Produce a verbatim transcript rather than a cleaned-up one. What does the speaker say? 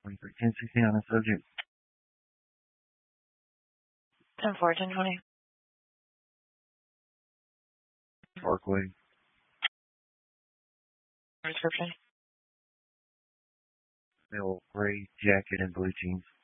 twenty-three, ten sixteen on the subject. ten four, ten twenty. Parkway. Description. Male, gray jacket and blue jeans.